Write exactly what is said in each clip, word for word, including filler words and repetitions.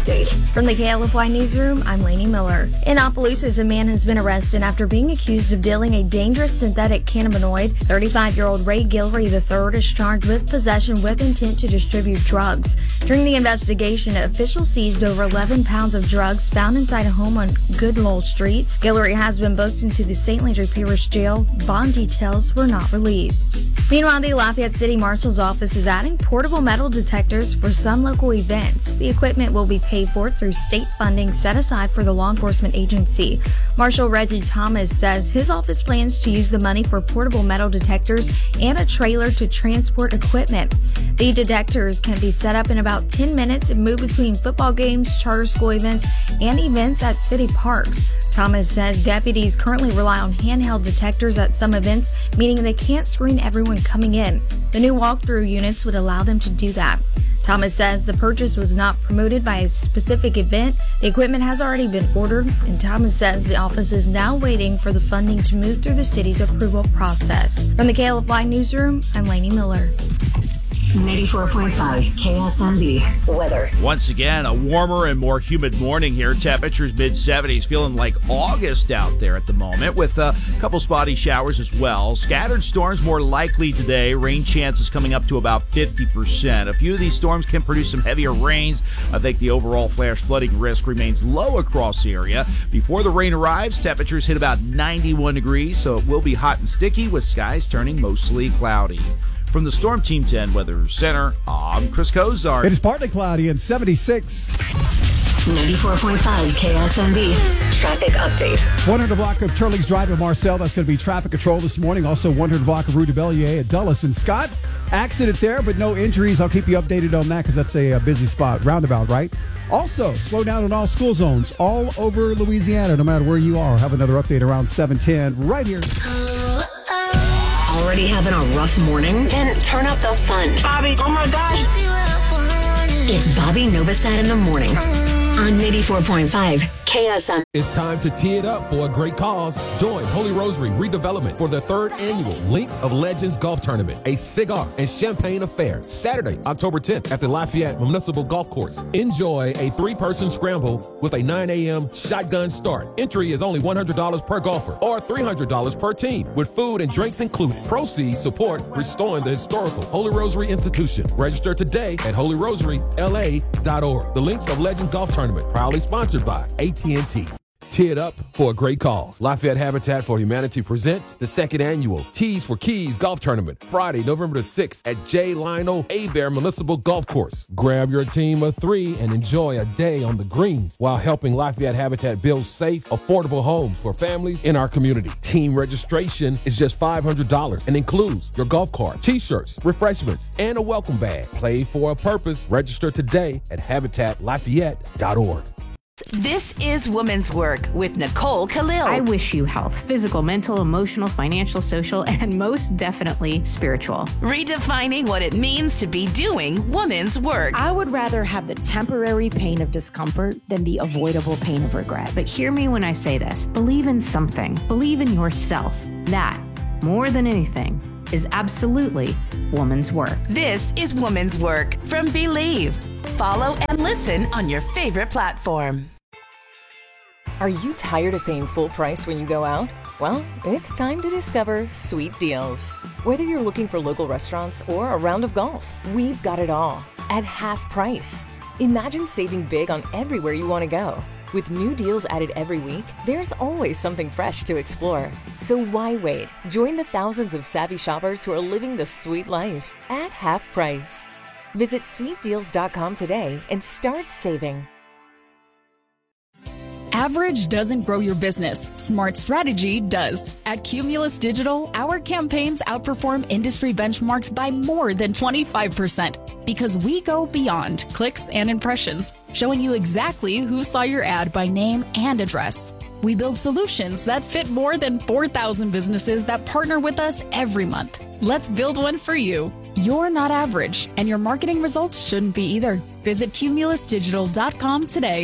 update. From the K L F Y Newsroom, I'm Lainey Miller. In Opelousas, a man has been arrested after being accused of dealing a dangerous synthetic cannabinoid. thirty-five-year-old Ray Guillory the third is charged with possession with intent to distribute drugs. During the investigation, officials seized over eleven pounds of drugs found inside a home on Goodloe Street. Guillory has been booked into the Saint Landry Parish Jail. Bond details were not released. Meanwhile, the Lafayette City Marshal's office is adding portable metal detectors for some local events. The equipment will be paid for through state funding set aside for the law enforcement agency. Marshal Reggie Thomas says his office plans to use the money for portable metal detectors and a trailer to transport equipment. The detectors can be set up in about ten minutes and move between football games, charter school events, and events at city parks. Thomas says deputies currently rely on handheld detectors at some events, meaning they can't screen everyone coming in. The new walkthrough units would allow them to do that. Thomas says the purchase was not promoted by a specific event. The equipment has already been ordered, and Thomas says the office is now waiting for the funding to move through the city's approval process. From the K L F Y Newsroom, I'm Lainey Miller. ninety-four point five K S M B weather. Once again, a warmer and more humid morning here. Temperatures mid seventies, feeling like August out there at the moment, with a couple spotty showers as well. Scattered storms more likely today. Rain chances coming up to about fifty percent. A few of these storms can produce some heavier rains. I think the overall flash flooding risk remains low across the area. Before the rain arrives, temperatures hit about ninety-one degrees, so it will be hot and sticky with skies turning mostly cloudy. From the Storm Team ten Weather Center, I'm Chris Kozar. It is partly cloudy and seventy-six. ninety-four point five K S M B traffic update. one hundred block of Turlings Drive in Marcel. That's going to be traffic control this morning. Also one hundred block of Rue de Bellier at Dulles and Scott. Accident there, but no injuries. I'll keep you updated on that because that's a, a busy spot. Roundabout, right? Also, slow down in all school zones all over Louisiana, no matter where you are. I'll have another update around seven ten right here. Already having a rough morning? Then turn up the fun. Bobby, oh my God. It's Bobby Novosad in the morning on ninety-four point five K S M. It's time to tee it up for a great cause. Join Holy Rosary Redevelopment for the third annual Links of Legends Golf Tournament, a cigar and champagne affair, Saturday, October tenth at the Lafayette Municipal Golf Course. Enjoy a three-person scramble with a nine a.m. shotgun start. Entry is only one hundred dollars per golfer or three hundred dollars per team with food and drinks included. Proceeds support restoring the historical Holy Rosary Institution. Register today at holy rosary l a dot org. The Links of Legends Golf Tournament, proudly sponsored by A T and T. Tee it up for a great cause. Lafayette Habitat for Humanity presents the second annual Tees for Keys Golf Tournament, Friday, November the sixth at J. Lionel Hebert Municipal Golf Course. Grab your team of three and enjoy a day on the greens while helping Lafayette Habitat build safe, affordable homes for families in our community. Team registration is just five hundred dollars and includes your golf cart, t-shirts, refreshments, and a welcome bag. Play for a purpose. Register today at habitat lafayette dot org. This is Woman's Work with Nicole Khalil. I wish you health, physical, mental, emotional, financial, social, and most definitely spiritual. Redefining what it means to be doing woman's work. I would rather have the temporary pain of discomfort than the avoidable pain of regret. But hear me when I say this. Believe in something. Believe in yourself. That, more than anything, is absolutely woman's work. This is Woman's Work from Believe. Follow and listen on your favorite platform. Are you tired of paying full price when you go out? Well, it's time to discover Sweet Deals. Whether you're looking for local restaurants or a round of golf, we've got it all at half price. Imagine saving big on everywhere you want to go. With new deals added every week, there's always something fresh to explore. So why wait? Join the thousands of savvy shoppers who are living the sweet life at half price. Visit sweet deals dot com today and start saving. Average doesn't grow your business. Smart strategy does. At Cumulus Digital, our campaigns outperform industry benchmarks by more than twenty-five percent because we go beyond clicks and impressions, showing you exactly who saw your ad by name and address. We build solutions that fit more than four thousand businesses that partner with us every month. Let's build one for you. You're not average, and your marketing results shouldn't be either. Visit cumulus digital dot com today.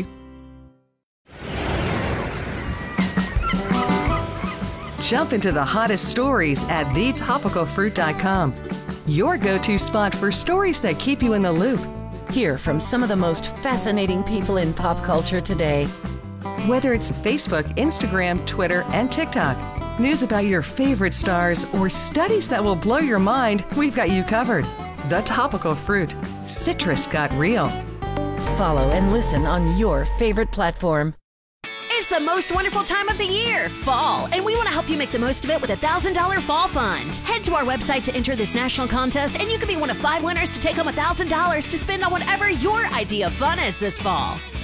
Jump into the hottest stories at the topical fruit dot com. Your go-to spot for stories that keep you in the loop. Hear from some of the most fascinating people in pop culture today. Whether it's Facebook, Instagram, Twitter, and TikTok, news about your favorite stars, or studies that will blow your mind, we've got you covered. The Topical Fruit. Citrus got real. Follow and listen on your favorite platform. It's the most wonderful time of the year, fall, and we want to help you make the most of it with a one thousand dollars Fall Fund. Head to our website to enter this national contest, and you could be one of five winners to take home one thousand dollars to spend on whatever your idea of fun is this fall.